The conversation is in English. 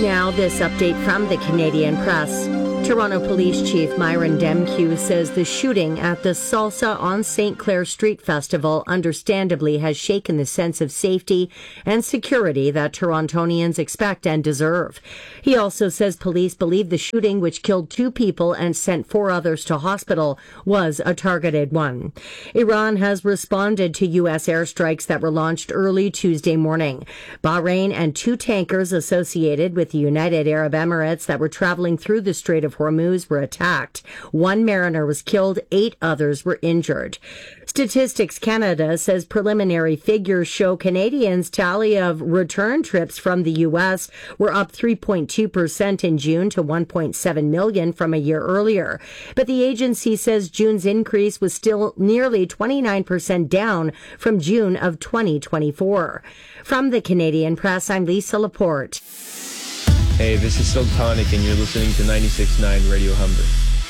Now, this update from the Canadian Press. Toronto Police Chief Myron Demkiw says the shooting at the Salsa on St. Clair Street Festival understandably has shaken the sense of safety and security that Torontonians expect and deserve. He also says police believe the shooting, which killed 2 people and sent 4 others to hospital, was a targeted one. Iran has responded to U.S. airstrikes that were launched early Tuesday morning. Bahrain and 2 tankers associated with the United Arab Emirates that were traveling through the Strait of Hormuz were attacked. 1 mariner was killed, 8 others were injured. Statistics Canada says preliminary figures show Canadians' tally of return trips from the U.S. were up 3.2% in June to 1.7 million from a year earlier. But the agency says June's increase was still nearly 29% down from June of 2024. From the Canadian Press, I'm Lisa Laporte. Hey, this is Silk Tonic, and you're listening to 96.9 Radio Humber.